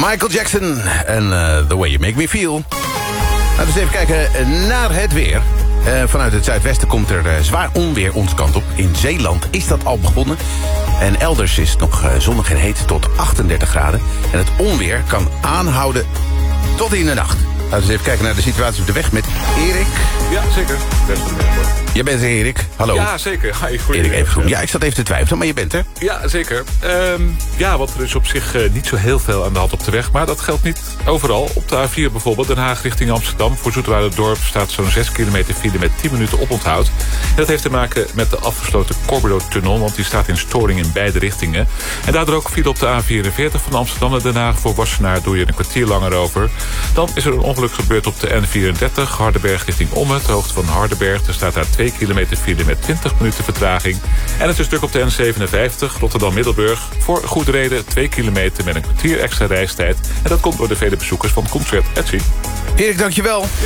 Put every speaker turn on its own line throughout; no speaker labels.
Michael Jackson en The Way You Make Me Feel. Laten we eens even kijken naar het weer. Vanuit het zuidwesten komt er zwaar onweer ons kant op. In Zeeland is dat al begonnen. En elders is het nog zonnig en heet tot 38 graden. En het onweer kan aanhouden tot in de nacht. Laten we eens even kijken naar de situatie op de weg met Erik.
Ja, zeker.
Jij bent er, Erik. Hallo.
Ja, zeker. Hi,
Erik, even goed. Ja, ik zat even te twijfelen, maar je bent er.
Ja, zeker. Want er is op zich niet zo heel veel aan de hand op de weg. Maar dat geldt niet overal. Op de A4 bijvoorbeeld, Den Haag richting Amsterdam. Voor Zoeterwoude-dorp staat zo'n 6 kilometer file met 10 minuten oponthoud. En dat heeft te maken met de afgesloten Corbedo-tunnel. Want die staat in storing in beide richtingen. En daardoor ook file op de A44 van Amsterdam naar Den Haag. Voor Wassenaar doe je een kwartier langer over. Dan is er een ongeluk gebeurd op de N34. Hardenberg richting Ommen, de hoogte van Hardenberg. Er staat daar 2 kilometer file met 20 minuten vertraging. En het is druk op de N57, Rotterdam-Middelburg. Voor goede reden 2 kilometer met een kwartier extra reistijd. En dat komt door de vele bezoekers van Concert Etsy.
Erik, dankjewel. Ja.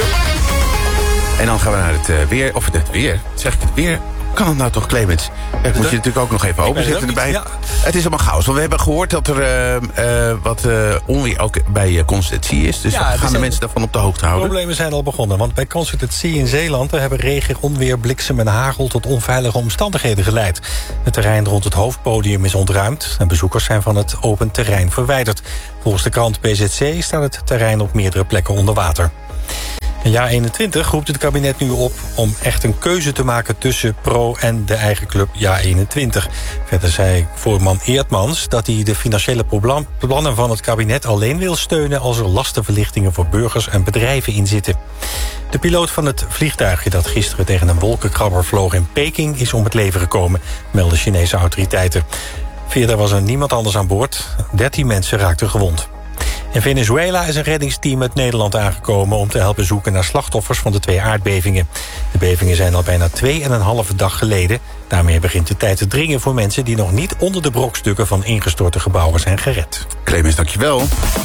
En dan gaan we naar het weer. Of het weer? Zeg ik het weer? Kan het nou toch, Clemens? Dat moet je natuurlijk ook nog even openzetten erbij. Ja. Het is allemaal chaos. Want we hebben gehoord dat er wat onweer ook bij Concert Etsy is. Dus we gaan de mensen daarvan op de hoogte houden.
De problemen zijn al begonnen. Want bij Concert Etsy in Zeeland hebben regen, onweer, bliksem en hagel tot onveilige omstandigheden geleid. Het terrein rond het hoofdpodium is ontruimd. En bezoekers zijn van het open terrein verwijderd. Volgens de krant BZC staat het terrein op meerdere plekken onder water. In jaar 21 roept het kabinet nu op om echt een keuze te maken tussen Pro en de eigen club jaar 21. Verder zei voorman Eertmans dat hij de financiële plannen van het kabinet alleen wil steunen als er lastenverlichtingen voor burgers en bedrijven in zitten. De piloot van het vliegtuigje dat gisteren tegen een wolkenkrabber vloog in Peking is om het leven gekomen, melden Chinese autoriteiten. Verder was er niemand anders aan boord. 13 mensen raakten gewond. In Venezuela is een reddingsteam uit Nederland aangekomen om te helpen zoeken naar slachtoffers van de 2 aardbevingen. De bevingen zijn al bijna 2,5 dag geleden. Daarmee begint de tijd te dringen voor mensen die nog niet onder de brokstukken van ingestorte gebouwen zijn gered.
Clemens, dankjewel.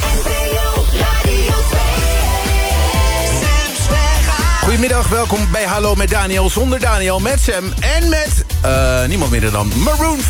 Goedemiddag, welkom bij Hallo met Daniel. Zonder Daniel, met Sam en met niemand minder dan Maroon 5.